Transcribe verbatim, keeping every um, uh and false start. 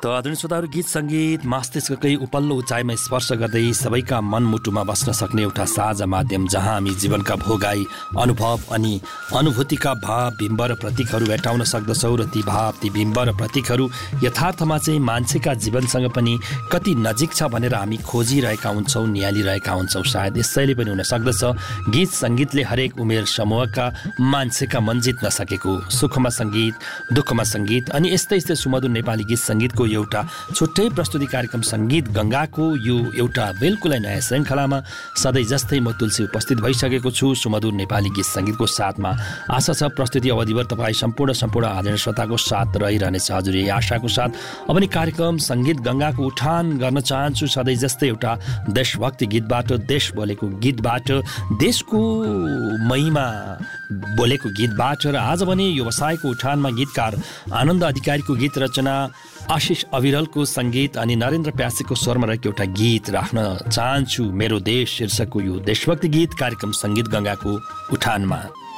त आदरणीय श्रोताहरू, गीत सङ्गीत मस्तिष्ककै उपल्लो उचाइमा स्पर्श गर्दै सबैका मनमुटुमा बस्न सक्ने एउटा साझा माध्यम, जहाँ हामी जीवनका भोगाई, अनुभव अनि अनुभूतिका भाव, बिम्ब र प्रतीकहरू भेटाउन सक्दछौँ र ती भाव, ती बिम्ब र प्रतीकहरू यथार्थमा चाहिँ मान्छेका जीवनसँग पनि कति नजिक छ भनेर हामी खोजिरहेका हुन्छौँ, निहालिरहेका हुन्छौँ। सायद यसैले पनि हुन सक्दछ गीत सङ्गीतले हरेक उमेर समूहका मान्छेका मन जित्न सकेको। सुखमा सङ्गीत, दुःखमा सङ्गीत अनि यस्तै यस्तै सुमधुर नेपाली गीत सङ्गीतको एउटा छुट्टै प्रस्तुति कार्यक्रम सङ्गीत गङ्गाको यो एउटा बिल्कुलै नयाँ श्रृङ्खलामा सधैँ जस्तै म तुलसी उपस्थित भइसकेको छु सुमधुर नेपाली गीत सङ्गीतको साथमा। आशा छ प्रस्तुति अवधिभर तपाईँ सम्पूर्ण सम्पूर्ण आदरणीय श्रोताको साथ रहिरहनेछ। हजुर यही आशाको साथ अब नि कार्यक्रम सङ्गीत गङ्गाको उठान गर्न चाहन्छु, सधैँ जस्तै एउटा देशभक्ति गीतबाट, देश बोलेको गीतबाट, देशको महिमा बोलेको गीतबाट। र आज भने व्यवसायको उठानमा गीतकार आनन्द अधिकारीको गीत रचना, आशिष अविरलको सङ्गीत अनि नरेन्द्र प्यासीको स्वरमा रहेको एउटा गीत राख्न चाहन्छु। मेरो देश शीर्षकको यो देशभक्ति गीत कार्यक्रम सङ्गीत गङ्गाको उठानमा।